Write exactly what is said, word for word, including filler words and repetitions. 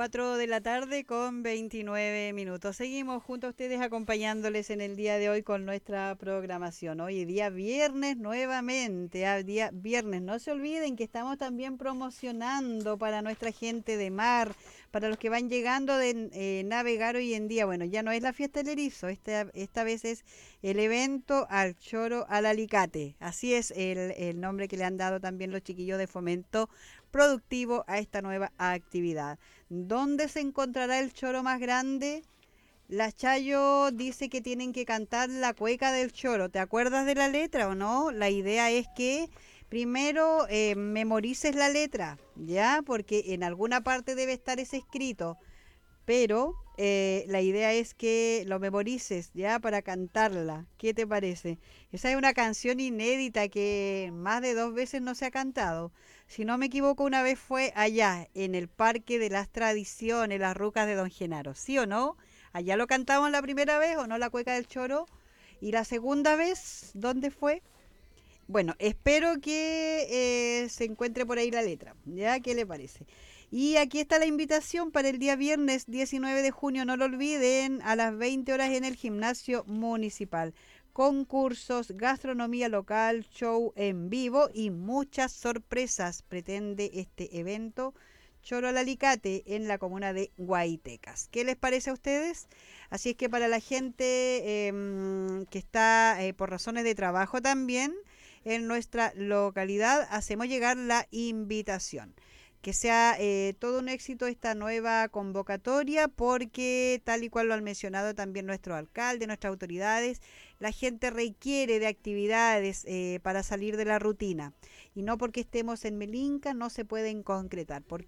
cuatro de la tarde con veintinueve minutos. Seguimos junto a ustedes acompañándoles en el día de hoy con nuestra programación. Hoy día viernes nuevamente, a día viernes. No se olviden que estamos también promocionando para nuestra gente de mar, para los que van llegando de eh, navegar hoy en día. Bueno, ya no es la fiesta del erizo, esta, esta vez es el evento al choro al alicate. Así es el, el nombre que le han dado también los chiquillos de Fomento Productivo a esta nueva actividad. ¿Dónde se encontrará el choro más grande? La Chayo dice que tienen que cantar la cueca del choro. ¿Te acuerdas de la letra o no? La idea es que primero eh, memorices la letra, ¿ya? Porque en alguna parte debe estar ese escrito, pero eh, la idea es que lo memorices, ¿ya? Para cantarla. ¿Qué te parece? Esa es una canción inédita que más de dos veces no se ha cantado. Si no me equivoco, una vez fue allá, en el Parque de las Tradiciones, las Rucas de Don Genaro. ¿Sí o no? Allá lo cantamos la primera vez, ¿o no? La cueca del choro. Y la segunda vez, ¿dónde fue? Bueno, espero que eh, se encuentre por ahí la letra. ¿Ya? ¿Qué le parece? Y aquí está la invitación para el día viernes diecinueve de junio, no lo olviden, a las veinte horas en el gimnasio municipal. Concursos, gastronomía local, show en vivo y muchas sorpresas pretende este evento Choro al Alicate en la comuna de Guaitecas. ¿Qué les parece a ustedes? Así es que para la gente eh, que está eh, por razones de trabajo también en nuestra localidad, hacemos llegar la invitación. Que sea eh, todo un éxito esta nueva convocatoria, porque tal y cual lo han mencionado también nuestro alcalde, nuestras autoridades, la gente requiere de actividades eh, para salir de la rutina, y no porque estemos en Melinca no se pueden concretar. ¿Por